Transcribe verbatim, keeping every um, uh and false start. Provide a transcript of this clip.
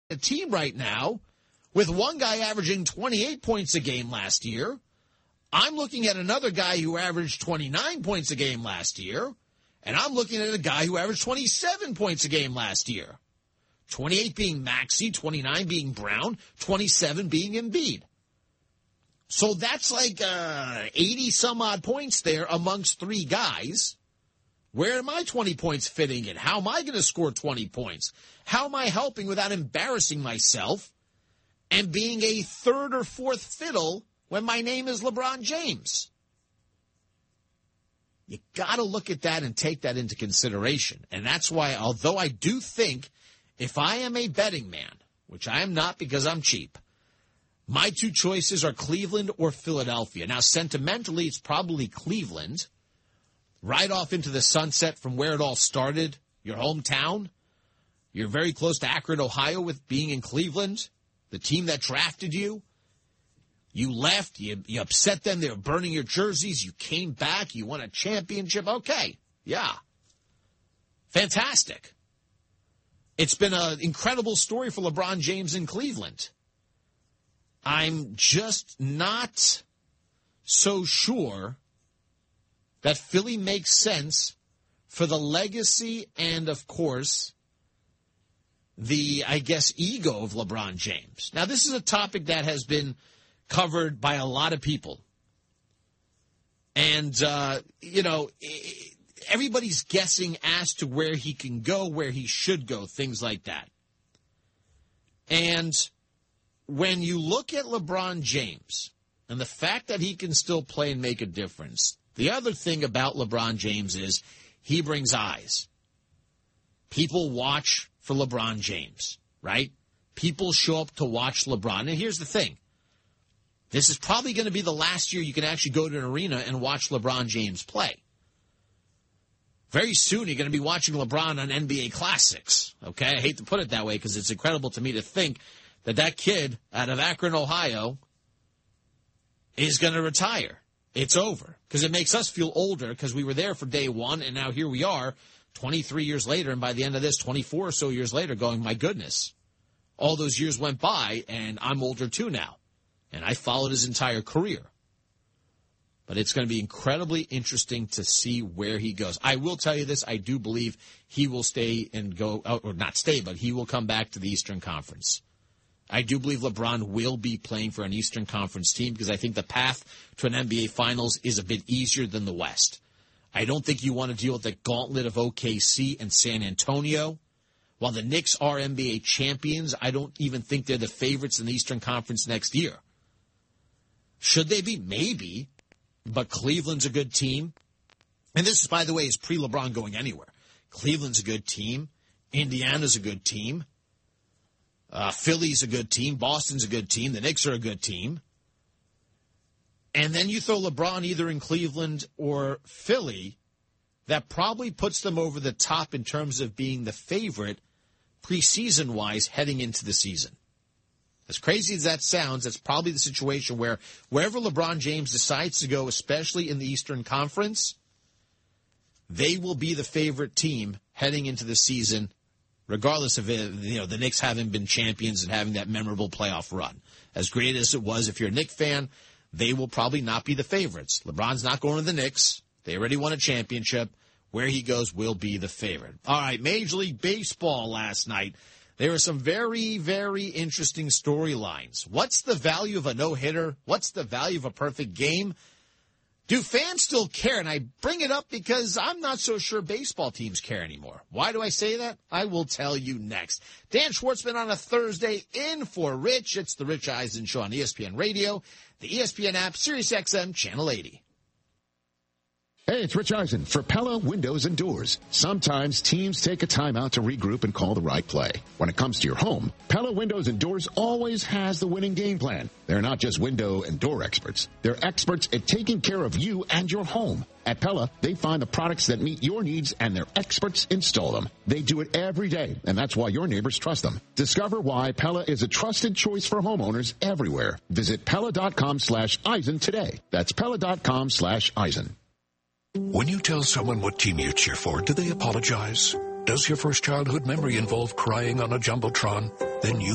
a team right now with one guy averaging twenty-eight points a game last year. I'm looking at another guy who averaged twenty-nine points a game last year, and I'm looking at a guy who averaged twenty-seven points a game last year. twenty-eight being Maxey, twenty-nine being Brown, twenty-seven being Embiid. So that's like uh, eighty-some-odd points there amongst three guys. Where are my twenty points fitting in? How am I going to score twenty points? How am I helping without embarrassing myself and being a third or fourth fiddle when my name is LeBron James? You got to look at that and take that into consideration. And that's why, although I do think if I am a betting man, which I am not because I'm cheap, my two choices are Cleveland or Philadelphia. Now, sentimentally, it's probably Cleveland. Right off into the sunset from where it all started, your hometown. You're very close to Akron, Ohio, with being in Cleveland, the team that drafted you. You left, you, you upset them, they were burning your jerseys, you came back, you won a championship. Okay, yeah. Fantastic. It's been an incredible story for LeBron James in Cleveland. I'm just not so sure that Philly makes sense for the legacy and, of course, the, I guess, ego of LeBron James. Now, this is a topic that has been covered by a lot of people. And, uh, you know, everybody's guessing as to where he can go, where he should go, things like that. And when you look at LeBron James and the fact that he can still play and make a difference, the other thing about LeBron James is he brings eyes. People watch for LeBron James, right? People show up to watch LeBron. And here's the thing. This is probably going to be the last year you can actually go to an arena and watch LeBron James play. Very soon you're going to be watching LeBron on N B A Classics, okay? I hate to put it that way because it's incredible to me to think that that kid out of Akron, Ohio, is going to retire. It's over because it makes us feel older because we were there for day one, and now here we are twenty-three years later, and by the end of this, twenty-four or so years later, going, my goodness, all those years went by, and I'm older too now, and I followed his entire career. But it's going to be incredibly interesting to see where he goes. I will tell you this, I do believe he will stay and go, or not stay, but he will come back to the Eastern Conference. I do believe LeBron will be playing for an Eastern Conference team because I think the path to an N B A Finals is a bit easier than the West. I don't think you want to deal with the gauntlet of O K C and San Antonio. While the Knicks are N B A champions, I don't even think they're the favorites in the Eastern Conference next year. Should they be? Maybe. But Cleveland's a good team. And this, by the way, is pre-LeBron going anywhere. Cleveland's a good team. Indiana's a good team. Uh, Philly's a good team. Boston's a good team. The Knicks are a good team. And then you throw LeBron either in Cleveland or Philly, that probably puts them over the top in terms of being the favorite preseason-wise heading into the season. As crazy as that sounds, that's probably the situation where wherever LeBron James decides to go, especially in the Eastern Conference, they will be the favorite team heading into the season, regardless of it, you know, the Knicks having been champions and having that memorable playoff run. As great as it was, if you're a Knicks fan, they will probably not be the favorites. LeBron's not going to the Knicks. They already won a championship. Where he goes will be the favorite. All right, Major League Baseball last night. There are some very, very interesting storylines. What's the value of a no-hitter? What's the value of a perfect game? Do fans still care? And I bring it up because I'm not so sure baseball teams care anymore. Why do I say that? I will tell you next. Dan Schwartzman on a Thursday in for Rich. It's the Rich Eisen Show on E S P N Radio, the E S P N app, Sirius X M, Channel eighty. Hey, it's Rich Eisen for Pella Windows and Doors. Sometimes teams take a timeout to regroup and call the right play. When it comes to your home, Pella Windows and Doors always has the winning game plan. They're not just window and door experts. They're experts at taking care of you and your home. At Pella, they find the products that meet your needs, and their experts install them. They do it every day, and that's why your neighbors trust them. Discover why Pella is a trusted choice for homeowners everywhere. Visit Pella.com slash Eisen today. That's Pella.com slash Eisen. When you tell someone what team you cheer for, do they apologize? Does your first childhood memory involve crying on a Jumbotron? Then you